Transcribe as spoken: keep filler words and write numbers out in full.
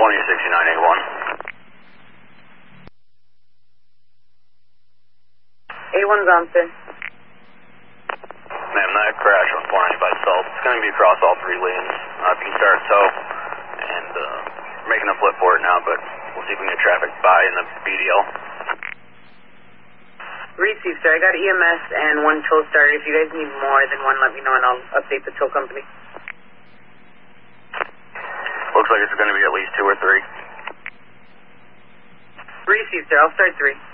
twenty sixty-nine A one. A one's on, sir. Ma'am, that crash on four ninety-five South, it's going to be across all three lanes. Uh, if you can start tow, and uh, we're making a flip for it now, but we'll see if we can get traffic by in the B D L. Received, sir. I got E M S and one tow starter. If you guys need more than one, let me know and I'll update the tow company. Looks like it's going to be at least two or three. Received, sir. I'll start three.